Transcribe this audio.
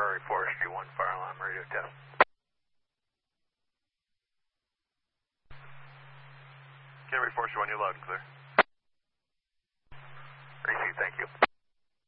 Canterbury Forestry 1, fire alarm radio test. Canterbury Forestry 1, you're loud and clear. Received, thank you.